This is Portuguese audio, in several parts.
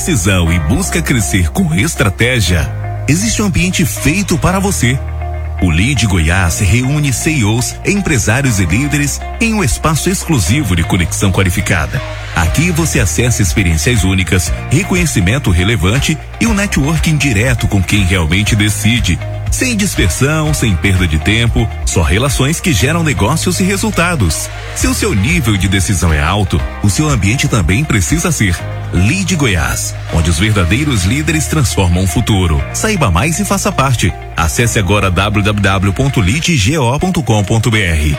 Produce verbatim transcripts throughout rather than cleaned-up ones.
Decisão e busca crescer com estratégia, existe um ambiente feito para você. O Lead Goiás reúne C E Os, empresários e líderes em um espaço exclusivo de conexão qualificada. Aqui você acessa experiências únicas, reconhecimento relevante e um networking direto com quem realmente decide. Sem dispersão, sem perda de tempo, só relações que geram negócios e resultados. Se o seu nível de decisão é alto, o seu ambiente também precisa ser. Lead Goiás, onde os verdadeiros líderes transformam o futuro. Saiba mais e faça parte. Acesse agora w w w ponto lead go ponto com ponto b r.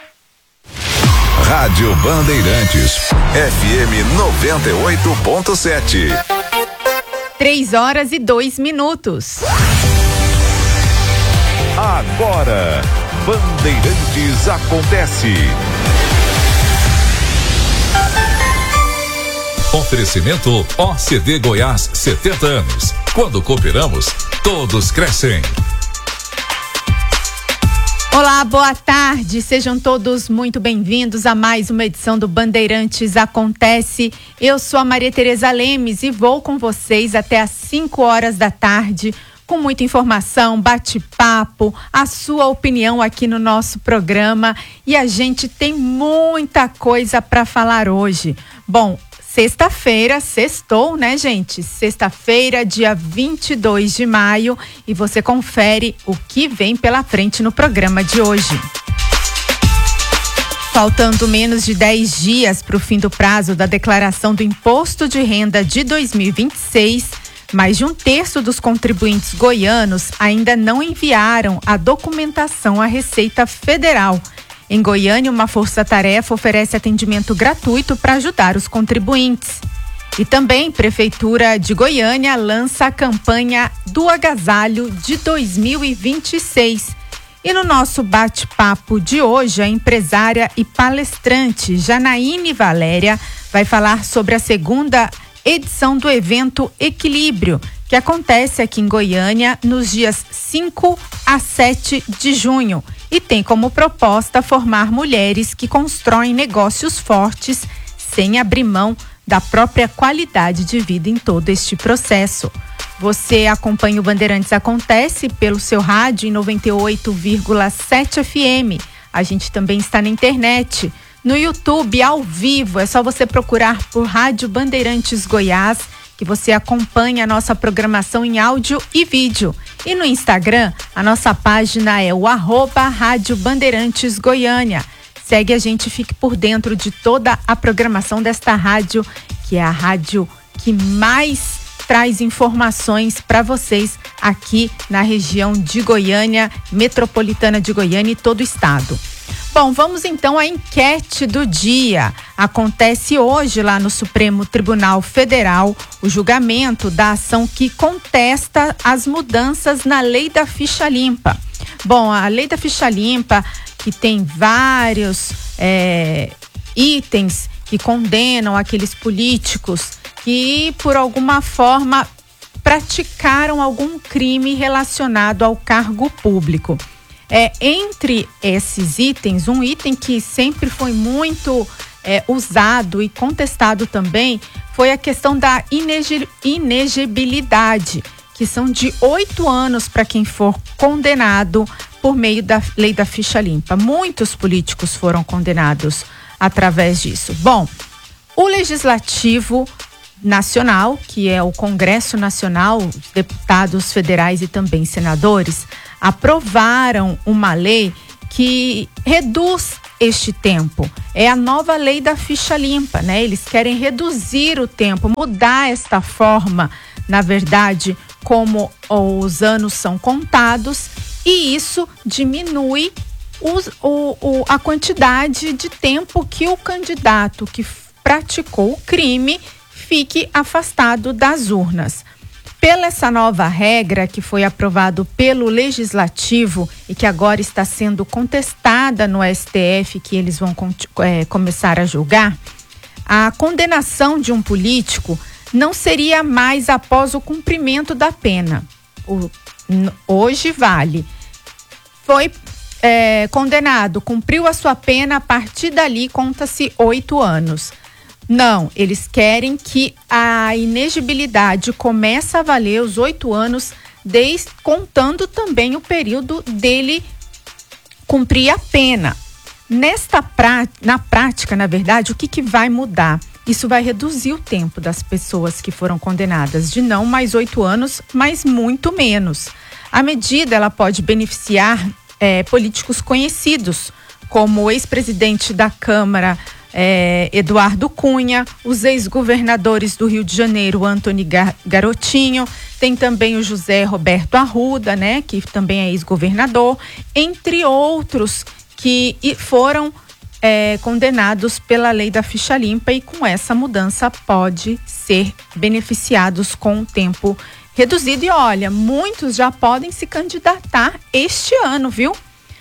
Rádio Bandeirantes, F M noventa e oito ponto sete. Três horas e dois minutos. Agora, Bandeirantes acontece. Oferecimento O C D Goiás, setenta anos. Quando cooperamos, todos crescem. Olá, boa tarde. Sejam todos muito bem-vindos a mais uma edição do Bandeirantes Acontece. Eu sou a Maria Tereza Lemes e vou com vocês até às cinco horas da tarde, com muita informação, bate-papo, a sua opinião aqui no nosso programa. E a gente tem muita coisa para falar hoje. Bom, sexta-feira, sextou, né, gente? Sexta-feira, dia vinte e dois de maio, e você confere o que vem pela frente no programa de hoje. Faltando menos de dez dias para o fim do prazo da declaração do Imposto de Renda de dois mil e vinte e seis, mais de um terço dos contribuintes goianos ainda não enviaram a documentação à Receita Federal. Em Goiânia, uma força-tarefa oferece atendimento gratuito para ajudar os contribuintes. E também, Prefeitura de Goiânia lança a campanha do Agasalho de dois mil e vinte e seis. E no nosso bate-papo de hoje, a empresária e palestrante Janaíne Valéria vai falar sobre a segunda edição do evento Equilíbrio, que acontece aqui em Goiânia nos dias cinco a sete de junho. E tem como proposta formar mulheres que constroem negócios fortes sem abrir mão da própria qualidade de vida em todo este processo. Você acompanha o Bandeirantes Acontece pelo seu rádio em noventa e oito vírgula sete F M. A gente também está na internet, no YouTube, ao vivo. É só você procurar por Rádio Bandeirantes Goiás, que você acompanha a nossa programação em áudio e vídeo. E no Instagram, a nossa página é o arroba Rádio Bandeirantes Goiânia. Segue a gente e fique por dentro de toda a programação desta rádio, que é a rádio que mais traz informações para vocês aqui na região de Goiânia, metropolitana de Goiânia e todo o estado. Bom, vamos então à enquete do dia. Acontece hoje lá no Supremo Tribunal Federal o julgamento da ação que contesta as mudanças na Lei da Ficha Limpa. Bom, a Lei da Ficha Limpa, que tem vários é, itens que condenam aqueles políticos que, por alguma forma, praticaram algum crime relacionado ao cargo público. É, entre esses itens, um item que sempre foi muito é, usado e contestado também foi a questão da inegi- inegibilidade, que são de oito anos para quem for condenado por meio da Lei da Ficha Limpa. Muitos políticos foram condenados através disso. Bom, o Legislativo Nacional, que é o Congresso Nacional, os deputados federais e também senadores, aprovaram uma lei que reduz este tempo. É a nova Lei da Ficha Limpa, né? Eles querem reduzir o tempo, mudar esta forma, na verdade, como os anos são contados, e isso diminui os, o, o, a quantidade de tempo que o candidato que praticou o crime fique afastado das urnas. Pela essa nova regra que foi aprovado pelo Legislativo e que agora está sendo contestada no S T F, que eles vão é, começar a julgar, a condenação de um político não seria mais após o cumprimento da pena. O, hoje vale. Foi é, condenado, cumpriu a sua pena, a partir dali conta-se oito anos. Não, eles querem que a inegibilidade comece a valer os oito anos, desde, contando também o período dele cumprir a pena. Nesta pra, na prática, na verdade, o que, que vai mudar? Isso vai reduzir o tempo das pessoas que foram condenadas de não mais oito anos, mas muito menos. A medida ela pode beneficiar é, políticos conhecidos, como o ex-presidente da Câmara, é, Eduardo Cunha, os ex-governadores do Rio de Janeiro, Antony Garotinho, tem também o José Roberto Arruda, né, que também é ex-governador, entre outros que foram é, condenados pela lei da ficha limpa, e com essa mudança pode ser beneficiados com o tempo reduzido. E olha, muitos já podem se candidatar este ano, viu?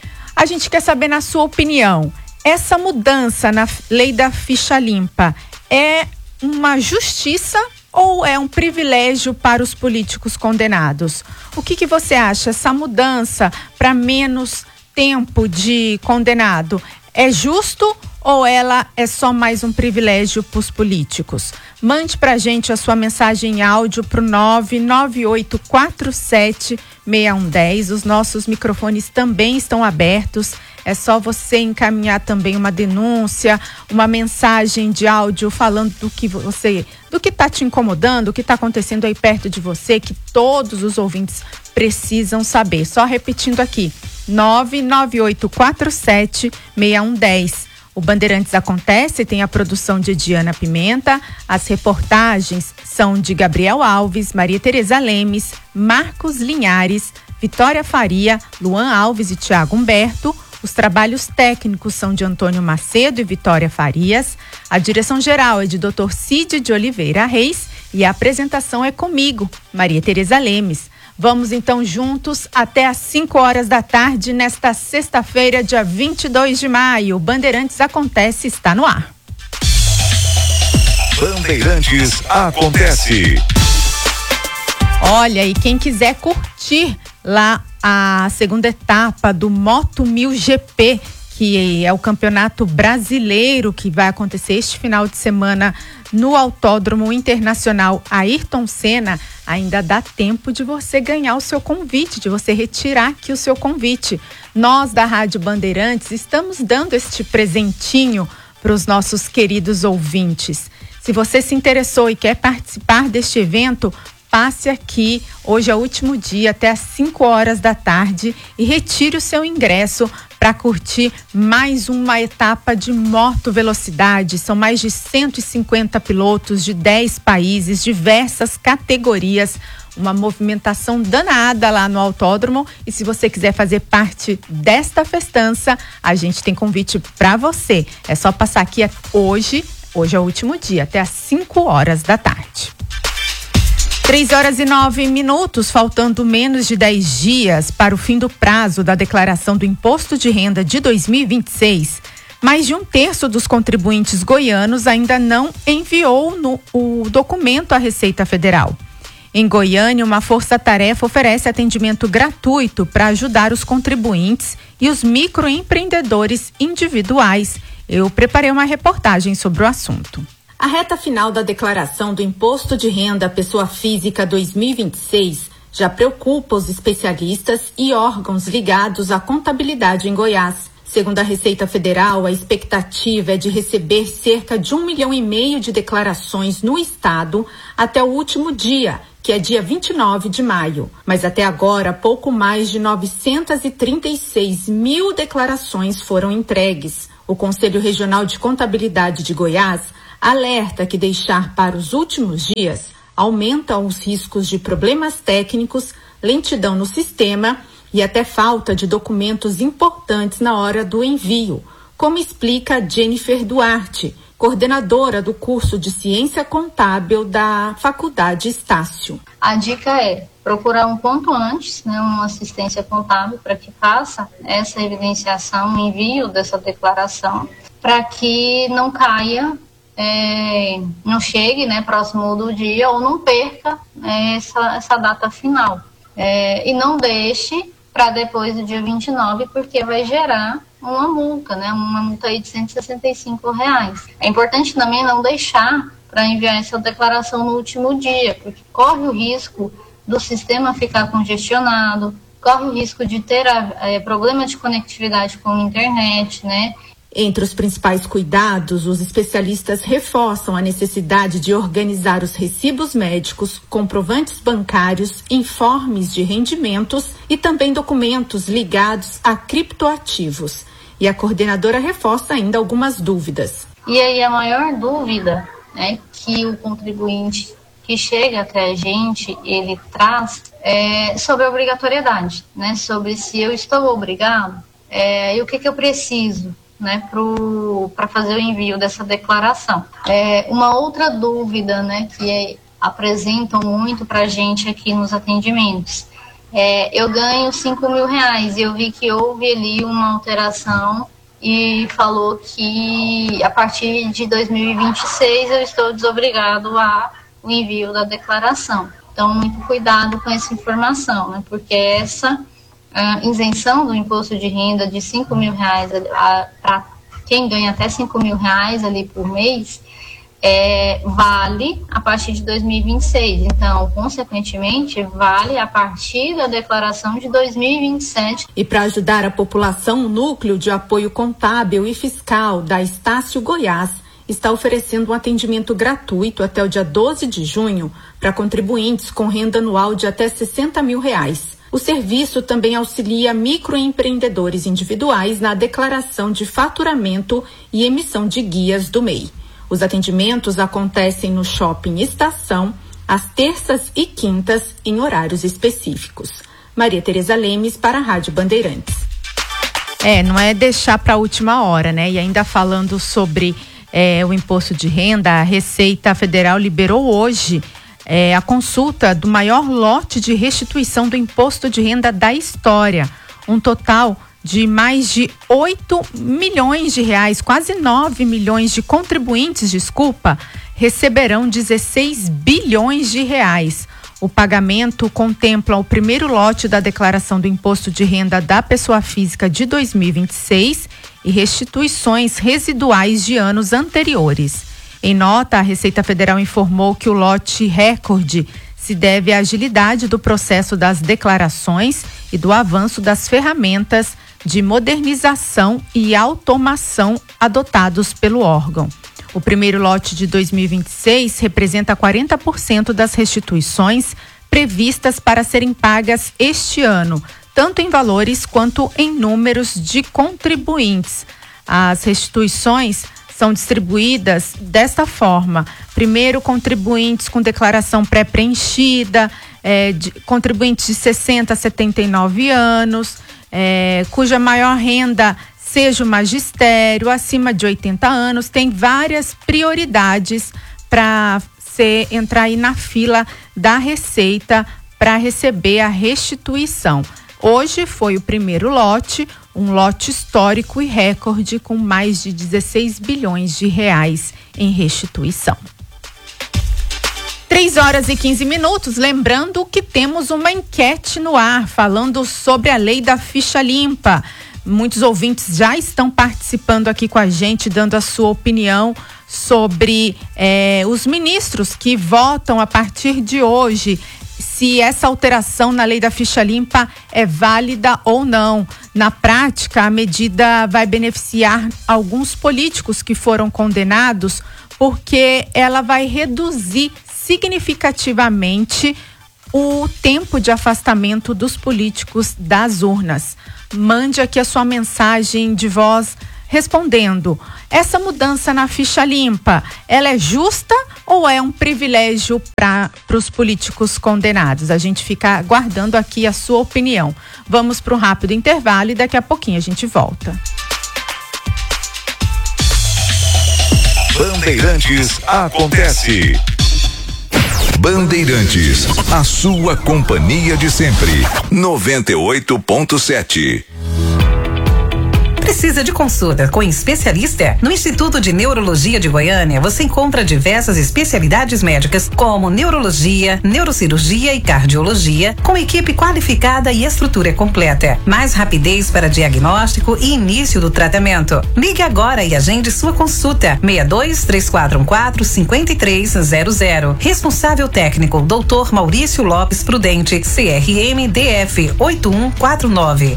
A gente quer saber, na sua opinião, essa mudança na lei da ficha limpa é uma justiça ou é um privilégio para os políticos condenados? O que, que você acha? Essa mudança para menos tempo de condenado é justo ou ela é só mais um privilégio para os políticos? Mande pra gente a sua mensagem em áudio pro nove nove oito quatro sete seis um um zero. Os nossos microfones também estão abertos. É só você encaminhar também uma denúncia, uma mensagem de áudio falando do que você, do que tá te incomodando, o que tá acontecendo aí perto de você, que todos os ouvintes precisam saber. Só repetindo aqui, nove nove oito quatro sete seis um um zero. O Bandeirantes Acontece tem a produção de Diana Pimenta, as reportagens são de Gabriel Alves, Maria Tereza Lemes, Marcos Linhares, Vitória Faria, Luan Alves e Tiago Humberto. Os trabalhos técnicos são de Antônio Macedo e Vitória Farias. A direção geral é de doutor Cid de Oliveira Reis e a apresentação é comigo, Maria Tereza Lemes. Vamos então juntos até às cinco horas da tarde nesta sexta-feira, dia vinte e dois de maio. Bandeirantes Acontece está no ar. Bandeirantes Acontece. Olha, e quem quiser curtir lá a segunda etapa do Moto mil G P, que é o campeonato brasileiro que vai acontecer este final de semana no Autódromo Internacional Ayrton Senna, ainda dá tempo de você ganhar o seu convite, de você retirar aqui o seu convite. Nós da Rádio Bandeirantes estamos dando este presentinho para os nossos queridos ouvintes. Se você se interessou e quer participar deste evento, passe aqui, hoje é o último dia, até às cinco horas da tarde, e retire o seu ingresso para curtir mais uma etapa de moto velocidade. São mais de cento e cinquenta pilotos de dez países, diversas categorias, uma movimentação danada lá no autódromo. E se você quiser fazer parte desta festança, a gente tem convite para você. É só passar aqui hoje, hoje é o último dia, até às cinco horas da tarde. Três horas e nove minutos, faltando menos de dez dias para o fim do prazo da declaração do Imposto de Renda de dois mil e vinte e seis, mais de um terço dos contribuintes goianos ainda não enviou no, o documento à Receita Federal. Em Goiânia, uma força-tarefa oferece atendimento gratuito para ajudar os contribuintes e os microempreendedores individuais. Eu preparei uma reportagem sobre o assunto. A reta final da declaração do Imposto de Renda à Pessoa Física dois mil e vinte e seis já preocupa os especialistas e órgãos ligados à contabilidade em Goiás. Segundo a Receita Federal, a expectativa é de receber cerca de um milhão e meio de declarações no estado até o último dia, que é dia vinte e nove de maio. Mas até agora, pouco mais de novecentas e trinta e seis mil declarações foram entregues. O Conselho Regional de Contabilidade de Goiás alerta que deixar para os últimos dias aumenta os riscos de problemas técnicos, lentidão no sistema e até falta de documentos importantes na hora do envio, como explica Jennifer Duarte, coordenadora do curso de Ciência Contábil da Faculdade Estácio. A dica é procurar um ponto antes, né, uma assistência contábil, para que faça essa evidenciação, envio dessa declaração, para que não caia, É, não chegue, né, próximo do dia, ou não perca é, essa, essa data final. É, e não deixe para depois do dia vinte e nove, porque vai gerar uma multa, né? Uma multa aí de cento e sessenta e cinco reais. É importante também não deixar para enviar essa declaração no último dia, porque corre o risco do sistema ficar congestionado, corre o risco de ter é, problema de conectividade com a internet, né? Entre os principais cuidados, os especialistas reforçam a necessidade de organizar os recibos médicos, comprovantes bancários, informes de rendimentos e também documentos ligados a criptoativos. E a coordenadora reforça ainda algumas dúvidas. E aí a maior dúvida é que o contribuinte que chega até a gente, ele traz é, sobre a obrigatoriedade, né? Sobre se eu estou obrigado é, e o que, que eu preciso, né, para fazer o envio dessa declaração. É, uma outra dúvida, né, que é, apresentam muito para a gente aqui nos atendimentos, é, eu ganho cinco mil reais e eu vi que houve ali uma alteração e falou que a partir de dois mil e vinte e seis eu estou desobrigado a o envio da declaração. Então, muito cuidado com essa informação, né, porque essa a isenção do imposto de renda de cinco mil reais para quem ganha até cinco mil reais ali por mês, é, vale a partir de dois mil e vinte e seis. Então, consequentemente, vale a partir da declaração de dois mil e vinte e sete. E para ajudar a população, o Núcleo de Apoio Contábil e Fiscal da Estácio Goiás está oferecendo um atendimento gratuito até o dia doze de junho para contribuintes com renda anual de até sessenta mil reais. O serviço também auxilia microempreendedores individuais na declaração de faturamento e emissão de guias do M E I. Os atendimentos acontecem no Shopping Estação, às terças e quintas, em horários específicos. Maria Tereza Lemes, para a Rádio Bandeirantes. É, não é deixar para a última hora, né? E ainda falando sobre é, o imposto de renda, a Receita Federal liberou hoje É, a consulta do maior lote de restituição do imposto de renda da história. Um total de mais de oito milhões de reais, quase nove milhões de contribuintes, desculpa, receberão dezesseis bilhões de reais. O pagamento contempla o primeiro lote da declaração do imposto de renda da pessoa física de dois mil e vinte e seis e restituições residuais de anos anteriores. Em nota, a Receita Federal informou que o lote recorde se deve à agilidade do processo das declarações e do avanço das ferramentas de modernização e automação adotados pelo órgão. O primeiro lote de dois mil e vinte e seis representa quarenta por cento das restituições previstas para serem pagas este ano, tanto em valores quanto em números de contribuintes. As restituições são distribuídas desta forma: primeiro, contribuintes com declaração pré-preenchida, é, de, contribuintes de sessenta a setenta e nove anos, é, cuja maior renda seja o magistério, acima de oitenta anos, tem várias prioridades para você entrar aí na fila da Receita para receber a restituição. Hoje foi o primeiro lote, um lote histórico e recorde com mais de dezesseis bilhões de reais em restituição. três horas e quinze minutos, lembrando que temos uma enquete no ar falando sobre a lei da ficha limpa. Muitos ouvintes já estão participando aqui com a gente, dando a sua opinião sobre eh, os ministros que votam a partir de hoje, se essa alteração na lei da ficha limpa é válida ou não. Na prática, a medida vai beneficiar alguns políticos que foram condenados, porque ela vai reduzir significativamente o tempo de afastamento dos políticos das urnas. Mande aqui a sua mensagem de voz respondendo: essa mudança na ficha limpa, ela é justa ou é um privilégio para os políticos condenados? A gente fica aguardando aqui a sua opinião. Vamos para um rápido intervalo e daqui a pouquinho a gente volta. Bandeirantes acontece. Bandeirantes, a sua companhia de sempre. noventa e oito ponto sete. Precisa de consulta com especialista? No Instituto de Neurologia de Goiânia, você encontra diversas especialidades médicas, como neurologia, neurocirurgia e cardiologia, com equipe qualificada e estrutura completa. Mais rapidez para diagnóstico e início do tratamento. Ligue agora e agende sua consulta. seis dois, três quatro um quatro, cinco três zero zero. Responsável técnico, doutor Maurício Lopes Prudente, C R M D F oito um quatro nove.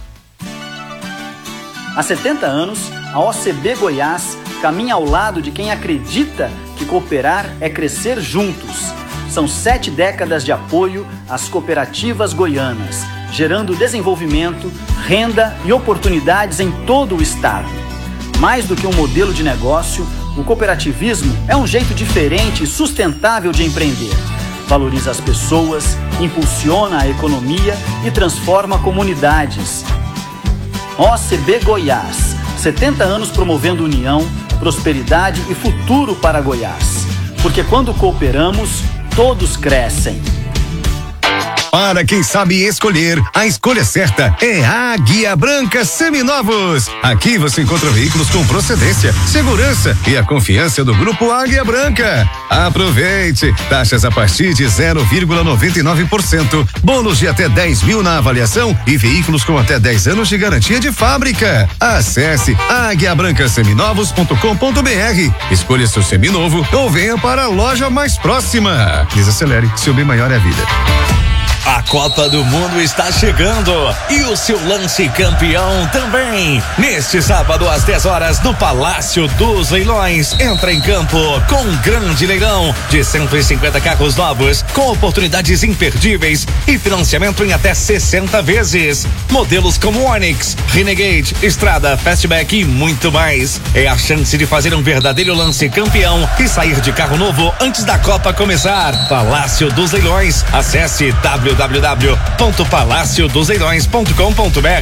Há setenta anos, a O C B Goiás caminha ao lado de quem acredita que cooperar é crescer juntos. São sete décadas de apoio às cooperativas goianas, gerando desenvolvimento, renda e oportunidades em todo o estado. Mais do que um modelo de negócio, o cooperativismo é um jeito diferente e sustentável de empreender. Valoriza as pessoas, impulsiona a economia e transforma comunidades. O C B Goiás, setenta anos promovendo união, prosperidade e futuro para Goiás. Porque quando cooperamos, todos crescem. Para quem sabe escolher, a escolha certa é Águia Branca Seminovos. Aqui você encontra veículos com procedência, segurança e a confiança do Grupo Águia Branca. Aproveite! Taxas a partir de zero vírgula noventa e nove por cento, bônus de até dez mil na avaliação e veículos com até dez anos de garantia de fábrica. Acesse águia branca seminovos ponto com ponto br. Escolha seu seminovo ou venha para a loja mais próxima. Desacelere, seu bem maior é a vida. A Copa do Mundo está chegando e o seu lance campeão também. Neste sábado às dez horas no Palácio dos Leilões, entra em campo com um grande leilão de cento e cinquenta carros novos com oportunidades imperdíveis e financiamento em até sessenta vezes. Modelos como Onix, Renegade, Estrada, Fastback e muito mais. É a chance de fazer um verdadeiro lance campeão e sair de carro novo antes da Copa começar. Palácio dos Leilões. Acesse w w w ponto palácio dos leilões ponto com ponto br.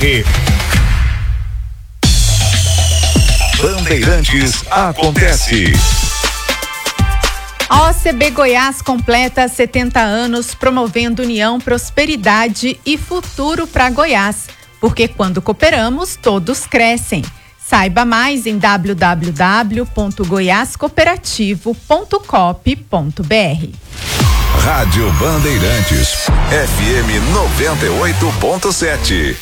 Bandeirantes acontece. A O C B Goiás completa setenta anos promovendo união, prosperidade e futuro para Goiás. Porque quando cooperamos, todos crescem. Saiba mais em w w w ponto goiás cooperativo ponto cop ponto br. Rádio Bandeirantes, F M noventa e oito ponto sete.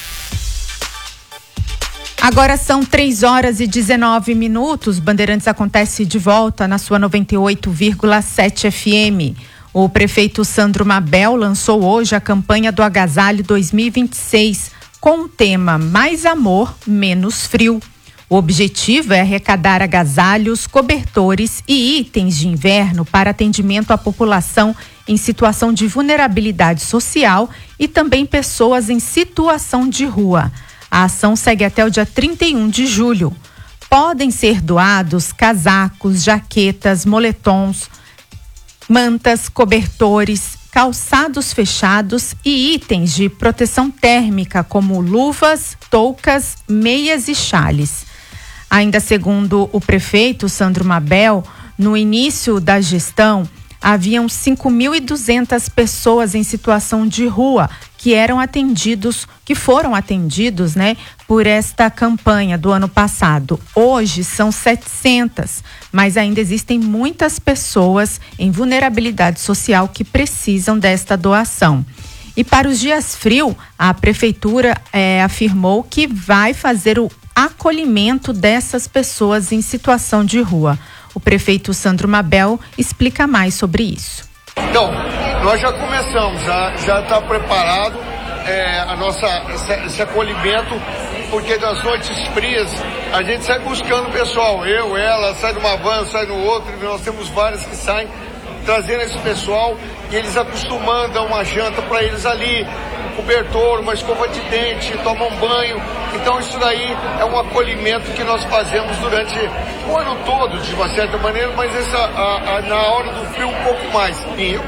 Agora são três horas e dezenove minutos. Bandeirantes acontece de volta na sua noventa e oito vírgula sete F M. O prefeito Sandro Mabel lançou hoje a campanha do Agasalho dois mil e vinte e seis com o tema Mais Amor, Menos Frio. O objetivo é arrecadar agasalhos, cobertores e itens de inverno para atendimento à população em situação de vulnerabilidade social e também pessoas em situação de rua. A ação segue até o dia trinta e um de julho. Podem ser doados casacos, jaquetas, moletons, mantas, cobertores, calçados fechados e itens de proteção térmica como luvas, toucas, meias e chales. Ainda segundo o prefeito Sandro Mabel, no início da gestão, haviam cinco mil e duzentas pessoas em situação de rua que eram atendidos, que foram atendidos, né, por esta campanha do ano passado. Hoje são setecentas, mas ainda existem muitas pessoas em vulnerabilidade social que precisam desta doação. E para os dias frios, a prefeitura eh, afirmou que vai fazer o acolhimento dessas pessoas em situação de rua. O prefeito Sandro Mabel explica mais sobre isso. Então, nós já começamos, já já está preparado é, a nossa esse, esse acolhimento, porque nas noites frias a gente sai buscando o pessoal, eu, ela, sai numa van, sai no outro, nós temos várias que saem trazendo esse pessoal e eles acostumando a uma janta para eles ali, um cobertor, uma escova de dente, tomam um banho. Então isso daí é um acolhimento que nós fazemos durante o ano todo, de uma certa maneira, mas essa, a, a, na hora do frio um pouco mais. E eu